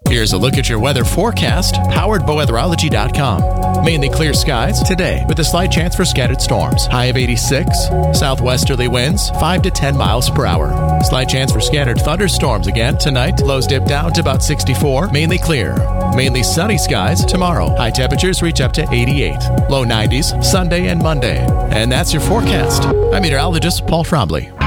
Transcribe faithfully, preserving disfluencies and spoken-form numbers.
Here's a look at your weather forecast, powered by weatherology dot com. Mainly clear skies today with a slight chance for scattered storms. High of eighty-six. Southwesterly winds five to ten miles per hour. Slight chance for scattered thunderstorms again tonight. Lows dip down to about sixty-four. Mainly clear. Mainly sunny skies tomorrow. High temperatures reach up to eighty-eight. Low nineties Sunday and Monday. And that's your forecast. I'm meteorologist Paul Trombley.